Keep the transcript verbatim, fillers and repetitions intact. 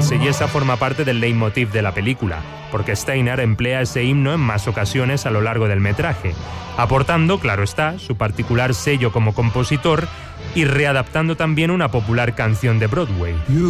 olvidarse, y esa forma parte del leitmotiv de la película, porque Steiner emplea ese himno en más ocasiones a lo largo del metraje, aportando, claro está, su particular sello como compositor y readaptando también una popular canción de Broadway.